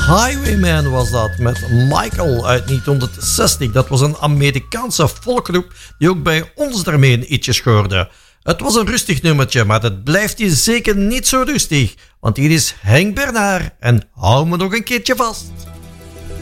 Highwayman was dat, met Michael uit 1960. Dat was een Amerikaanse folkgroep die ook bij ons daarmee een ietsje scheurde. Het was een rustig nummertje, maar dat blijft hier zeker niet zo rustig. Want hier is Henk Bernard en hou me nog een keertje vast.